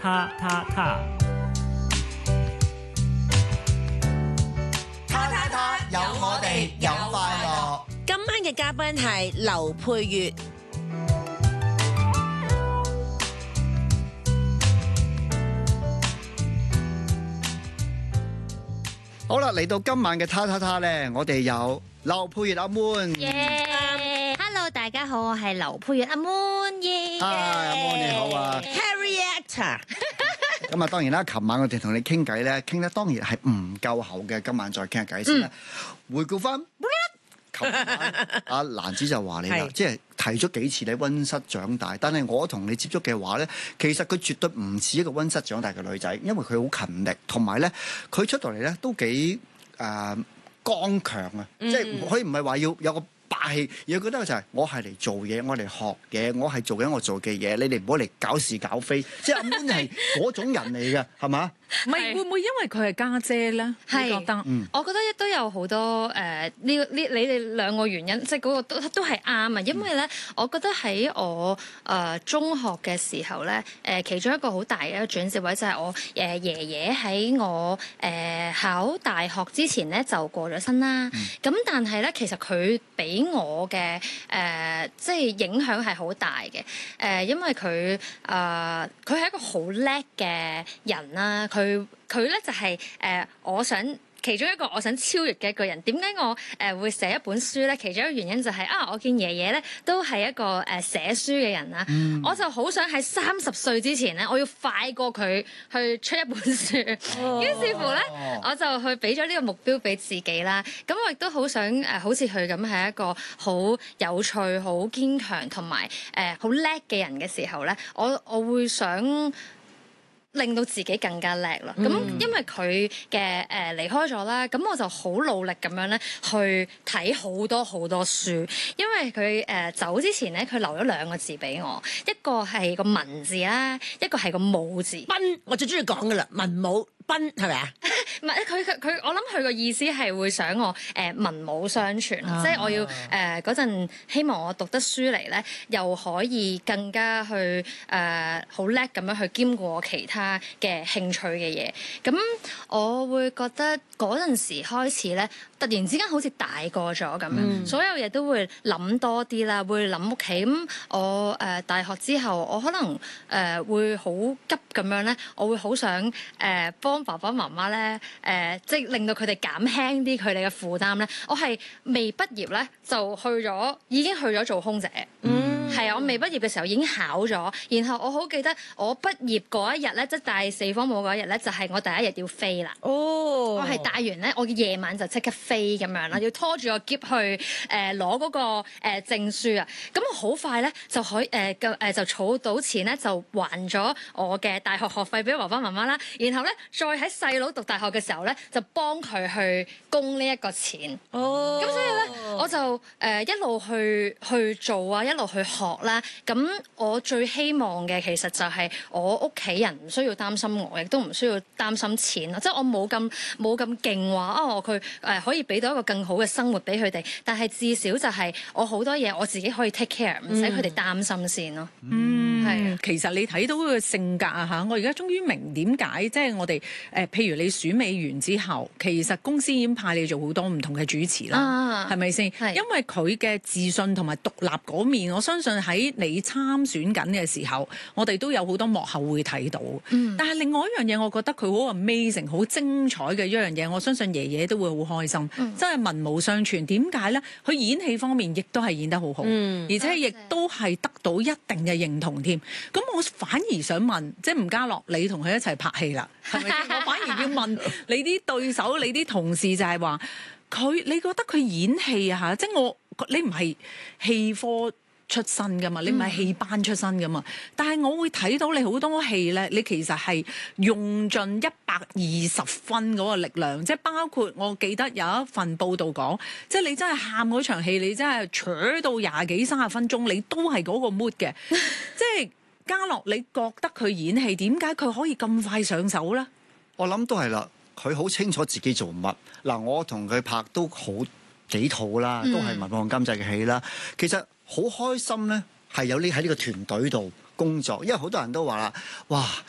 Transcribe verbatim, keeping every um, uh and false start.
他他他他他他有我哋有快樂。 今晚嘅嘉賓係劉佩玥。 好啦，嚟到今晚嘅他他他咧，我哋有劉佩玥阿 Moon。 耶 Hello， 大家好，我係劉佩玥阿 Moon 耶。 Hi，阿 Moon 你好啊。 Harriet。 咁啊，當然啦，琴晚我哋同你傾偈咧，傾得當然係唔夠厚嘅，今晚再傾下偈先啦。嗯、回顧翻，琴晚阿蘭子就話你啦，即係提咗幾次你溫室長大，但係我同你接觸嘅話咧，其實佢絕對唔似一個溫室長大嘅女仔，因為佢好勤力，同埋咧佢出到嚟咧都幾誒、呃、剛強啊，嗯、即係佢唔係話要有個霸氣，而係覺得就係我係嚟做嘢，我嚟學嘢，我係做緊我做嘅嘢，你哋唔好嚟搞事搞非，即係阿 Moon 係嗰種人嚟嘅，係嘛？ 唔係會唔會因為佢係家姐咧？ 係你覺得？ 嗯、我覺得都有好多誒呢呢你哋兩個原因，即係嗰個都都係啱啊！因為咧，我覺得喺我誒、呃、中學嘅時候咧，誒、呃、其中一個好大嘅一個轉折位就係我誒、呃、爺爺喺我誒、呃、考大學之前咧就過咗身啦。咁、嗯、但係咧，其實佢俾我嘅誒、呃、即係影響係好大嘅。誒、呃、因為佢誒佢係一個好叻嘅人啦，佢。佢佢咧就係、是、誒、呃，我想其中一個我想超越嘅一個人。點解我誒、呃、會寫一本書咧？其中一個原因就係、是、啊，我見爺爺咧都係一個誒、呃、寫書嘅人啦。嗯、我就好想喺三十歲之前咧，我要快過佢去出一本書。哦、於是乎咧，我就去俾咗呢個目標俾自己啦。咁我亦都好想誒、呃，好似佢咁係一個好有趣、好堅強同埋誒好叻嘅人嘅時候咧，我我會想令到自己更加叻啦，咁、嗯、因為佢嘅誒離開咗啦，咁我就好努力咁樣咧去睇好多好多書，因為佢誒、呃、走之前咧，佢留咗兩個字俾我，一個係個文字啦，一個係個武字。 斌，我最中意講噶啦，文武斌係咪啊？ 唔係，佢佢佢，我諗佢個意思係會想我誒、呃、文武雙全，啊、即係我要誒嗰陣希望我讀得書嚟咧，又可以更加去誒好叻咁樣去兼顧我其他嘅興趣嘅嘢。咁我會覺得嗰陣時開始咧，突然之間好似大個咗咁樣，嗯、所有嘢都會諗多啲啦，會諗屋企。咁我誒、呃、大學之後，我可能誒、呃、會好急咁樣咧，我會好想誒、呃、幫爸爸媽媽咧。誒、呃，即係令到佢哋減輕啲佢哋嘅負擔咧。我係未畢業咧就去咗，已經去咗做空姐。嗯，係啊，我未畢業嘅時候已經考咗，然後我好記得我畢業嗰一日咧，即係帶四科舞嗰一日咧，就係、是、我第一日要飛啦。哦，我係帶完咧，我嘅夜晚就即刻飛咁樣啦，要拖住個篋去誒攞嗰個誒、呃、證書啊。咁我好快咧就可以誒嘅誒就儲到錢咧，就還咗我嘅大學學費俾爸爸媽媽啦。然後咧再喺細佬讀大學嘅時候咧，就幫佢去供呢一個錢。哦，咁所以咧，我就誒、呃、一路去去做啊，一路去學啦。咁我最希望嘅其實就係我屋企人唔需要擔心我，亦都唔需要擔心錢咯。即係我冇咁冇咁勁話啊，佢誒、呃、可以俾到一個更好嘅生活俾佢哋。但係至少就係我好多嘢我自己可以 take care，唔使佢哋擔心先咯。 嗯，係、 啊。 其實你睇到佢嘅性格啊嚇，我而家終於明點解即係我哋誒、呃，譬如你選美完之後，其實公司已經派你做好多唔同嘅主持啦，係咪先？因為佢嘅自信同埋獨立嗰面，我相信喺你參選緊嘅時候，我哋都有好多幕後會睇到。嗯、但係另外一樣嘢，我覺得佢好 amazing、好精彩嘅一樣嘢，我相信爺爺都會好開心。嗯、真係文武雙全。點解咧？佢演戲方面亦都係演得好好，嗯、而且亦都係得到一定嘅認同添。咁我反而想問，即係吳家樂，你同佢一齊拍戲啦，係咪先？我反而要問你啲對手、你啲同事就係話佢，你覺得佢演戲啊嚇？即係我你唔係戲科出身噶嘛，你唔係戲班出身噶嘛，嗯、但係我會睇到你好多戲咧，你其實係用盡一百二十分嗰個力量，即係包括我記得有一份報道講，即係你真係喊嗰場戲，你真係扯到廿幾三十分鐘，你都係嗰個 mood 嘅。即係家樂，你覺得佢演戲點解佢可以咁快上手咧？ 我諗都係啦，佢好清楚自己做乜。嗱，我同佢拍都好幾套啦，都係文創監製嘅戲啦。其實好開心咧，係有呢喺呢個團隊度工作，因為好多人都話啦，哇，